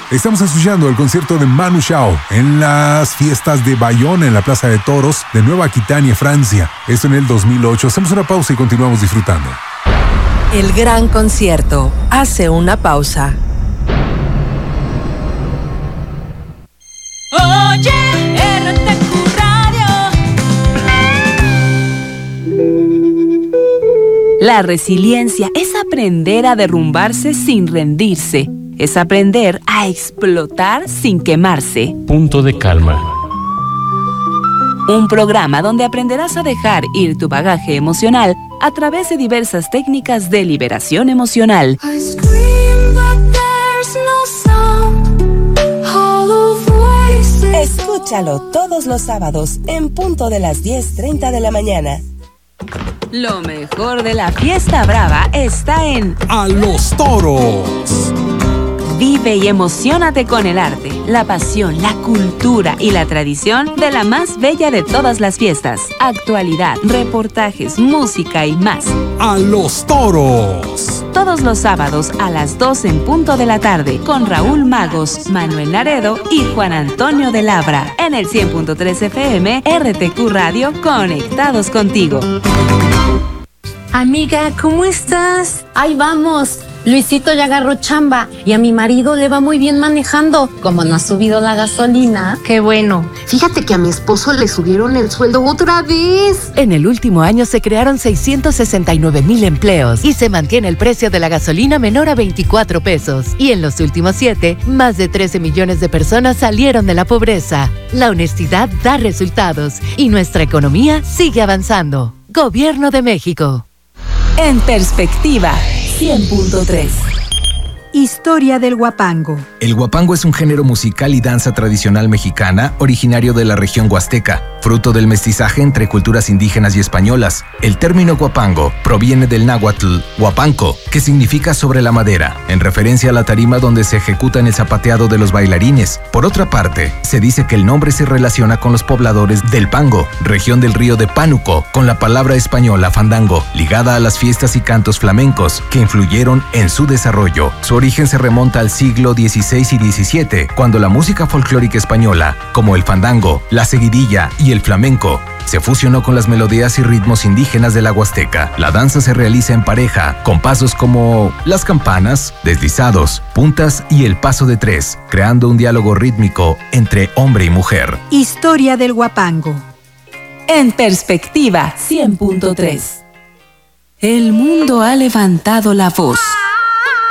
Estamos escuchando el concierto de Manu Chao en las fiestas de Bayonne en la Plaza de Toros de Nueva Aquitania, Francia. Esto en el 2008. Hacemos una pausa y continuamos disfrutando. El gran concierto hace una pausa. Oye, RTQ Radio. La resiliencia es aprender a derrumbarse sin rendirse. Es aprender a explotar sin quemarse. Punto de calma. Un programa donde aprenderás a dejar ir tu bagaje emocional a través de diversas técnicas de liberación emocional. Escúchalo todos los sábados en punto de las 10:30 de la mañana. Lo mejor de la fiesta brava está en ¡A los toros! Vive y emociónate con el arte, la pasión, la cultura y la tradición de la más bella de todas las fiestas. Actualidad, reportajes, música y más. ¡A los toros! Todos los sábados a las 12 en punto de la tarde con Raúl Magos, Manuel Laredo y Juan Antonio de Labra en el 100.3 FM RTQ Radio, conectados contigo. Amiga, ¿cómo estás? Ahí vamos. Luisito ya agarró chamba y a mi marido le va muy bien manejando. Como no ha subido la gasolina. Qué bueno. Fíjate que a mi esposo le subieron el sueldo otra vez. En el último año se crearon 669,000 empleos y se mantiene el precio de la gasolina menor a 24 pesos. Y en los últimos 7, más de 13 millones de personas salieron de la pobreza. La honestidad da resultados y nuestra economía sigue avanzando. Gobierno de México. En perspectiva, 100.3. Historia del huapango. El huapango es un género musical y danza tradicional mexicana originario de la región huasteca, fruto del mestizaje entre culturas indígenas y españolas. El término huapango proviene del náhuatl huapanco, que significa sobre la madera, en referencia a la tarima donde se ejecuta en el zapateado de los bailarines. Por otra parte, se dice que el nombre se relaciona con los pobladores del Pango, región del río de Pánuco, con la palabra española fandango, ligada a las fiestas y cantos flamencos que influyeron en su desarrollo. Su origen se remonta al siglo XVI y XVII, cuando la música folclórica española, como el fandango, la seguidilla y el flamenco, se fusionó con las melodías y ritmos indígenas de la Huasteca. La danza se realiza en pareja, con pasos como las campanas, deslizados, puntas y el paso de 3, creando un diálogo rítmico entre hombre y mujer. Historia del huapango. En perspectiva, 100.3. El mundo ha levantado la voz.